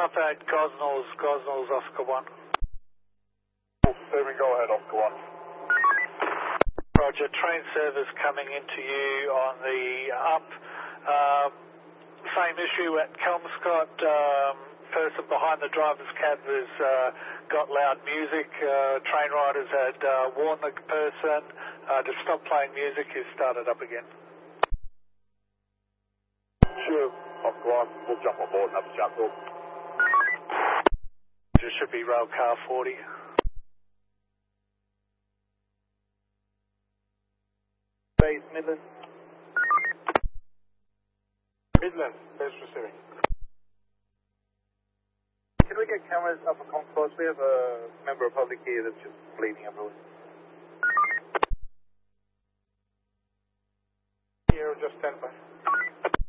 Contact Gosnells Oscar 1. Serving, go ahead, Oscar 1. Roger, train service coming into you on the up. Same issue at Kelmscott. Person behind the driver's cab has got loud music. Train riders had warned the person to stop playing music. He's started up again. Sure, Oscar 1. We'll jump on board and have a chat to him. There should be rail car 40. Base Midland. Midland, base receiving. Can we get cameras up at Concourse? We have a member of public here that's just bleeding everywhere.